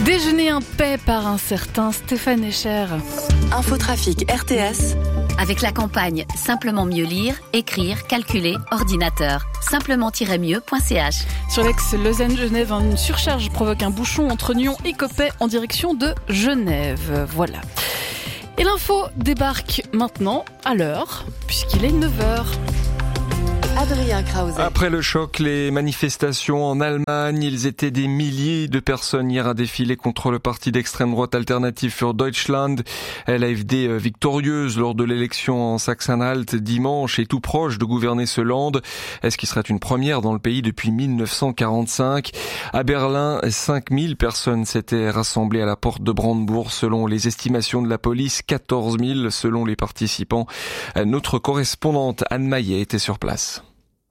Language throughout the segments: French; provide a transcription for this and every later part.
Déjeuner en paix par un certain Stéphane Escher. Infotrafic RTS. Avec la campagne Simplement mieux lire, écrire, calculer, ordinateur. Simplement-mieux.ch. Sur l'axe Lausanne-Genève, une surcharge provoque un bouchon entre Nyon et Coppet en direction de Genève. Voilà. Et l'info débarque maintenant à l'heure, puisqu'il est 9h. Adrien Krause. Après le choc, les manifestations en Allemagne, ils étaient des milliers de personnes hier à défiler contre le parti d'extrême droite Alternative für Deutschland. l'AfD victorieuse lors de l'élection en Sachsen-Anhalt dimanche et tout proche de gouverner ce land. Est-ce qui serait une première dans le pays depuis 1945? À Berlin, 5000 personnes s'étaient rassemblées à la porte de Brandebourg selon les estimations de la police, 14 000 selon les participants. Notre correspondante Anne Maillet était sur place.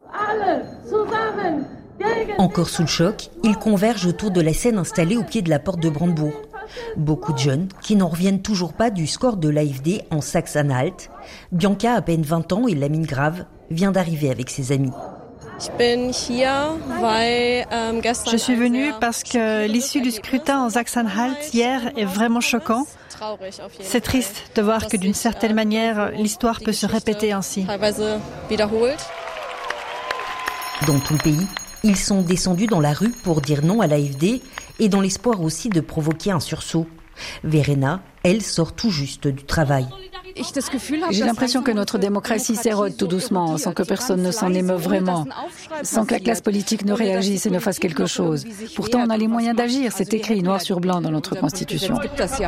Encore sous le choc, ils convergent autour de la scène installée au pied de la porte de Brandebourg. Beaucoup de jeunes qui n'en reviennent toujours pas du score de l'AfD en Sachsen-Anhalt. Bianca, à peine 20 ans et Lamine Grave, vient d'arriver avec ses amis. Je suis venue parce que l'issue du scrutin en Sachsen-Anhalt hier est vraiment choquant. C'est triste de voir que d'une certaine manière, l'histoire peut se répéter ainsi. Dans tout le pays, ils sont descendus dans la rue pour dire non à l'AfD et dans l'espoir aussi de provoquer un sursaut. Verena, elle, sort tout juste du travail. J'ai l'impression que notre démocratie s'érode tout doucement, sans que personne ne s'en émeuve vraiment, sans que la classe politique ne réagisse et ne fasse quelque chose. Pourtant, on a les moyens d'agir, c'est écrit noir sur blanc dans notre Constitution.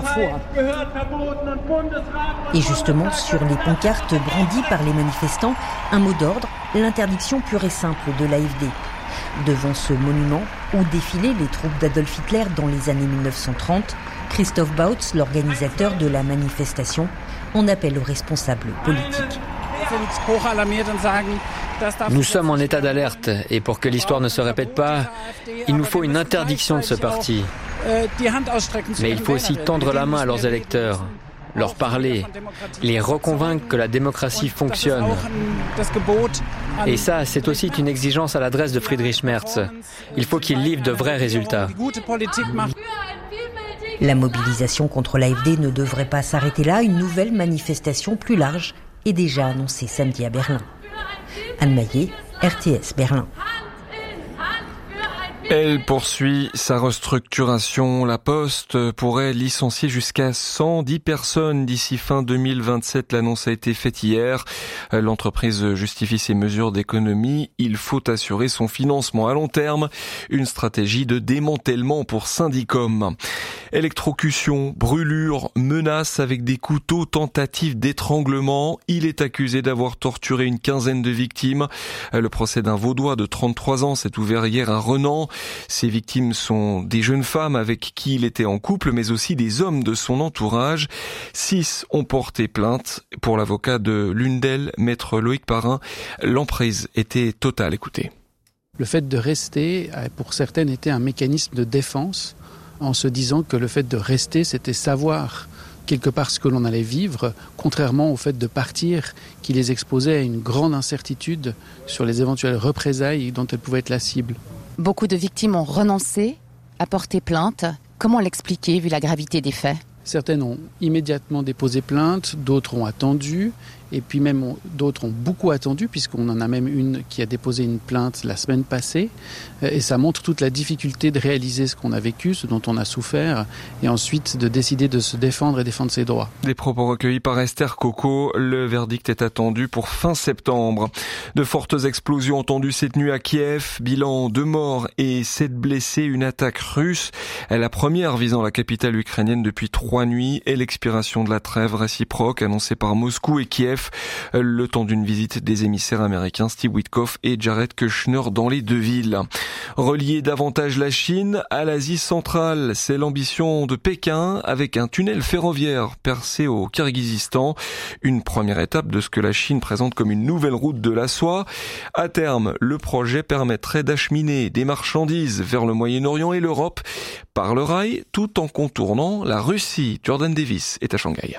Et justement, sur les pancartes brandies par les manifestants, un mot d'ordre, l'interdiction pure et simple de l'AfD. Devant ce monument où défilaient les troupes d'Adolf Hitler dans les années 1930, Christoph Bautz, l'organisateur de la manifestation, en appelle aux responsables politiques. Nous sommes en état d'alerte et pour que l'histoire ne se répète pas, il nous faut une interdiction de ce parti. Mais il faut aussi tendre la main à leurs électeurs, leur parler, les reconvaincre que la démocratie fonctionne. Et ça, c'est aussi une exigence à l'adresse de Friedrich Merz. Il faut qu'il livre de vrais résultats. La mobilisation contre l'AfD ne devrait pas s'arrêter là. Une nouvelle manifestation plus large est déjà annoncée samedi à Berlin. Anne Maillet, RTS Berlin. Elle poursuit sa restructuration. La Poste pourrait licencier jusqu'à 110 personnes d'ici fin 2027. L'annonce a été faite hier. L'entreprise justifie ses mesures d'économie. Il faut assurer son financement à long terme. Une stratégie de démantèlement pour Syndicom. Électrocution, brûlure, menaces avec des couteaux, tentative d'étranglement. Il est accusé d'avoir torturé une quinzaine de victimes. Le procès d'un Vaudois de 33 ans s'est ouvert hier à Renan. Ces victimes sont des jeunes femmes avec qui il était en couple, mais aussi des hommes de son entourage. 6 ont porté plainte. Pour l'avocat de l'une d'elles, maître Loïc Parrain, l'emprise était totale. Écoutez. Le fait de rester a pour certaines été un mécanisme de défense, en se disant que le fait de rester, c'était savoir quelque part ce que l'on allait vivre, contrairement au fait de partir qui les exposait à une grande incertitude sur les éventuelles représailles dont elles pouvaient être la cible. Beaucoup de victimes ont renoncé à porter plainte. Comment l'expliquer vu la gravité des faits ? Certaines ont immédiatement déposé plainte, d'autres ont attendu, et puis même d'autres ont beaucoup attendu, puisqu'on en a même une qui a déposé une plainte la semaine passée, et ça montre toute la difficulté de réaliser ce qu'on a vécu, ce dont on a souffert, et ensuite de décider de se défendre et défendre ses droits. Des propos recueillis par Esther Coco, le verdict est attendu pour fin septembre. De fortes explosions entendues cette nuit à Kiev, bilan 2 morts et 7 blessés, une attaque russe, la première visant la capitale ukrainienne depuis 3 nuits, et l'expiration de la trêve réciproque annoncée par Moscou et Kiev, le temps d'une visite des émissaires américains Steve Witkoff et Jared Kushner dans les 2 villes. Relier davantage la Chine à l'Asie centrale, c'est l'ambition de Pékin avec un tunnel ferroviaire percé au Kirghizistan, une première étape de ce que la Chine présente comme une nouvelle route de la soie. À terme, le projet permettrait d'acheminer des marchandises vers le Moyen-Orient et l'Europe par le rail tout en contournant la Russie. Jordan Davis est à Shanghai.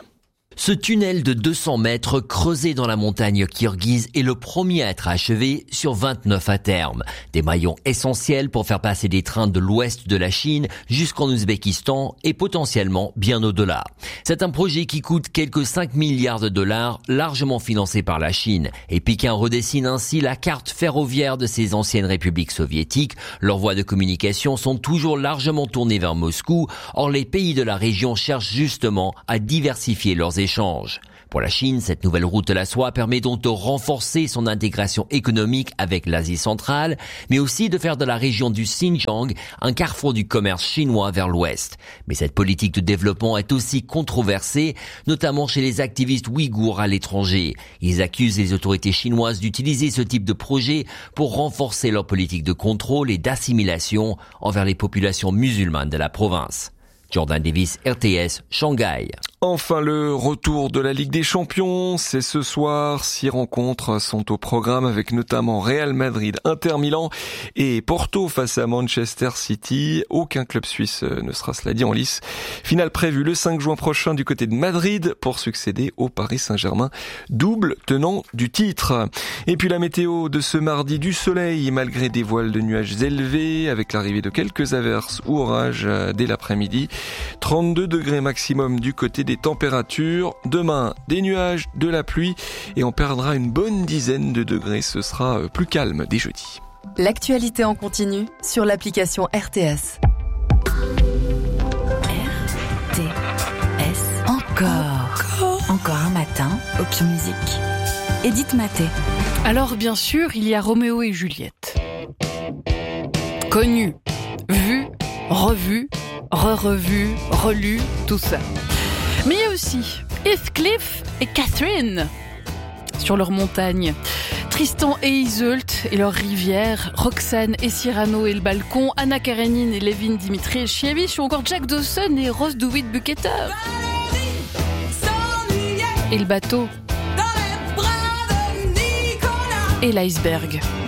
Ce tunnel de 200 mètres creusé dans la montagne kirghize est le premier à être achevé sur 29 à terme. Des maillons essentiels pour faire passer des trains de l'ouest de la Chine jusqu'en Ouzbékistan et potentiellement bien au-delà. C'est un projet qui coûte quelques 5 milliards de dollars, largement financé par la Chine. Et Pékin redessine ainsi la carte ferroviaire de ces anciennes républiques soviétiques. Leurs voies de communication sont toujours largement tournées vers Moscou. Or, les pays de la région cherchent justement à diversifier leurs échanges. Pour la Chine, cette nouvelle route de la soie permet donc de renforcer son intégration économique avec l'Asie centrale, mais aussi de faire de la région du Xinjiang un carrefour du commerce chinois vers l'ouest. Mais cette politique de développement est aussi controversée, notamment chez les activistes ouïghours à l'étranger. Ils accusent les autorités chinoises d'utiliser ce type de projet pour renforcer leur politique de contrôle et d'assimilation envers les populations musulmanes de la province. Jordan Davis, RTS, Shanghai. Enfin, le retour de la Ligue des Champions, c'est ce soir. 6 rencontres sont au programme avec notamment Real Madrid, Inter Milan et Porto face à Manchester City. Aucun club suisse ne sera, cela dit, en lice. Finale prévue le 5 juin prochain du côté de Madrid pour succéder au Paris Saint-Germain, double tenant du titre. Et puis la météo de ce mardi, du soleil malgré des voiles de nuages élevés avec l'arrivée de quelques averses ou orages dès l'après-midi. 32 degrés maximum du côté des températures. Demain, des nuages, de la pluie et on perdra une bonne dizaine de degrés. Ce sera plus calme dès jeudi. L'actualité en continu sur l'application RTS. RTS. Encore un matin, Opium Music. Edith Maté. Alors bien sûr, il y a Roméo et Juliette. Connu, vu, revu, re-revu, relu, tout ça. Mais il y a aussi Heathcliff et Catherine sur leur montagne, Tristan et Iseult et leur rivière, Roxane et Cyrano et le balcon, Anna Karenine et Levin Dimitrievich ou encore Jack Dawson et Rose DeWitt Buketer. Et le bateau et l'iceberg.